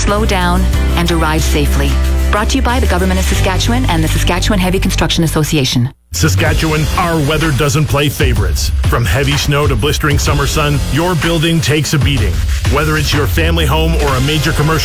slow down, and arrive safely. Brought to you by the Government of Saskatchewan and the Saskatchewan Heavy Construction Association. Saskatchewan, our weather doesn't play favorites. From heavy snow to blistering summer sun, your building takes a beating. Whether it's your family home or a major commercial